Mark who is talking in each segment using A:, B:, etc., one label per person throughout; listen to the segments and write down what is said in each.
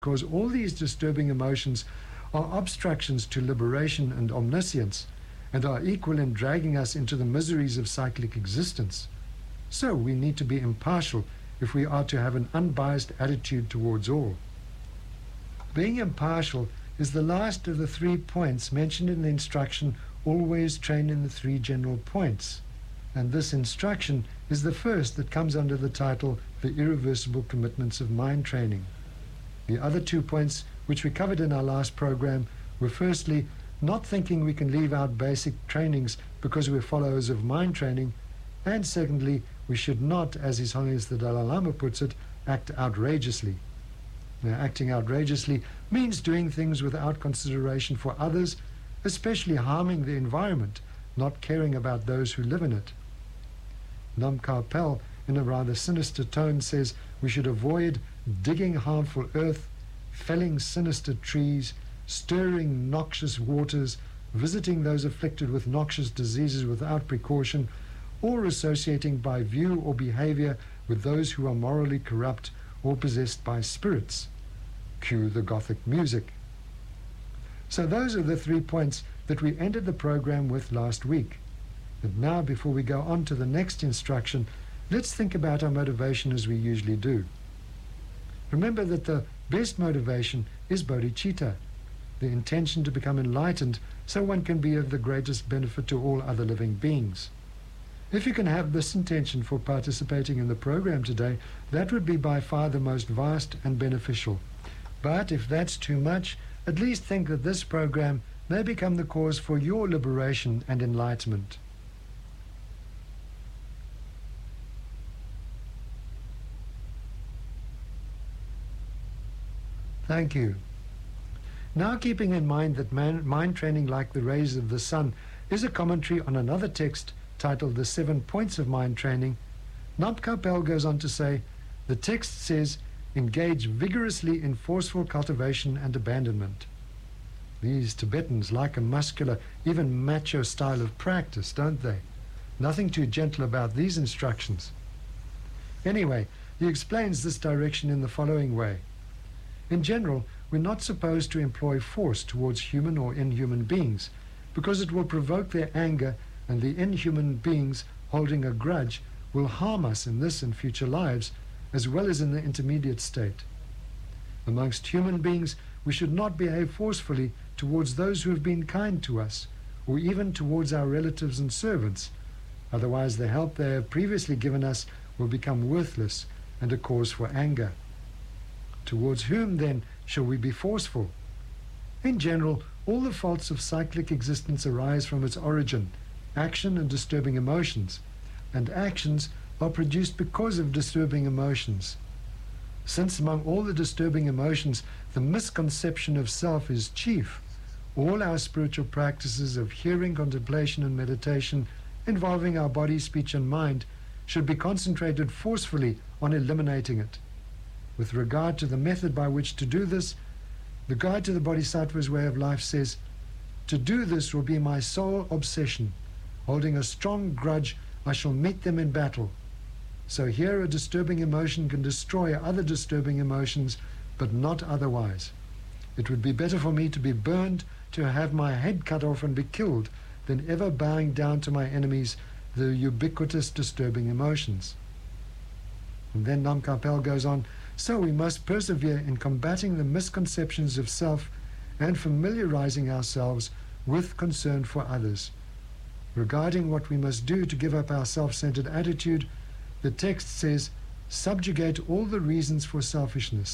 A: because all these disturbing emotions are obstructions to liberation and omniscience, and are equal in dragging us into the miseries of cyclic existence. So we need to be impartial if we are to have an unbiased attitude towards all. Being impartial is the last of the 3 points mentioned in the instruction, always train in the 3 general points. And this instruction is the first that comes under the title, The Irreversible Commitments of Mind Training. The other 2 points, which we covered in our last program, were firstly, not thinking we can leave out basic trainings because we're followers of mind training, and secondly, we should not, as His Holiness the Dalai Lama puts it, act outrageously. Now, acting outrageously means doing things without consideration for others, especially harming the environment, not caring about those who live in it. Nam Karpel, in a rather sinister tone, says we should avoid digging harmful earth, felling sinister trees, stirring noxious waters, visiting those afflicted with noxious diseases without precaution, or associating by view or behavior with those who are morally corrupt or possessed by spirits. Cue the Gothic music. So those are the 3 points that we ended the program with last week. And now, before we go on to the next instruction, let's think about our motivation as we usually do. Remember that the best motivation is bodhicitta, the intention to become enlightened so one can be of the greatest benefit to all other living beings. If you can have this intention for participating in the program today, that would be by far the most vast and beneficial. But if that's too much, at least think that this program may become the cause for your liberation and enlightenment. Thank you. Now, keeping in mind that mind training like the rays of the sun is a commentary on another text titled The 7 Points of Mind Training, Nam Karpel goes on to say, the text says, engage vigorously in forceful cultivation and abandonment. These Tibetans like a muscular, even macho style of practice, don't they? Nothing too gentle about these instructions. Anyway, he explains this direction in the following way. In general, we're not supposed to employ force towards human or inhuman beings, because it will provoke their anger, and the inhuman beings holding a grudge will harm us in this and future lives, as well as in the intermediate state. Amongst human beings, we should not behave forcefully towards those who have been kind to us, or even towards our relatives and servants. Otherwise, the help they have previously given us will become worthless and a cause for anger. Towards whom, then, shall we be forceful? In general, all the faults of cyclic existence arise from its origin, action and disturbing emotions, and actions are produced because of disturbing emotions. Since among all the disturbing emotions, the misconception of self is chief, all our spiritual practices of hearing, contemplation, and meditation involving our body, speech, and mind should be concentrated forcefully on eliminating it. With regard to the method by which to do this, the Guide to the Bodhisattva's Way of Life says, to do this will be my sole obsession. Holding a strong grudge, I shall meet them in battle. So here a disturbing emotion can destroy other disturbing emotions, but not otherwise. It would be better for me to be burned, to have my head cut off and be killed, than ever bowing down to my enemies, the ubiquitous disturbing emotions. And then Nam Karpel goes on, so we must persevere in combating the misconceptions of self and familiarizing ourselves with concern for others. Regarding what we must do to give up our self-centered attitude, the text says, subjugate all the reasons for selfishness.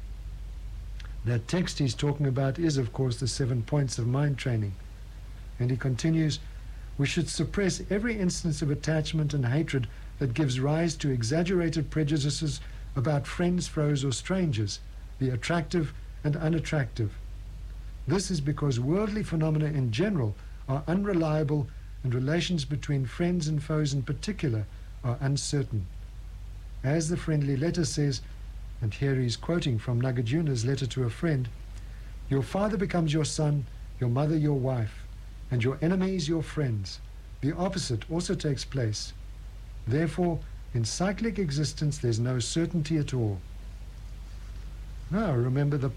A: That text he's talking about is, of course, the 7 points of mind training. And he continues, we should suppress every instance of attachment and hatred that gives rise to exaggerated prejudices about friends, foes, or strangers, the attractive and unattractive. This is because worldly phenomena in general are unreliable, and relations between friends and foes in particular are uncertain. As the friendly letter says, and here he's quoting from Nagarjuna's letter to a friend, your father becomes your son, your mother your wife, and your enemies your friends. The opposite also takes place. Therefore, in cyclic existence, there's no certainty at all. Now, remember the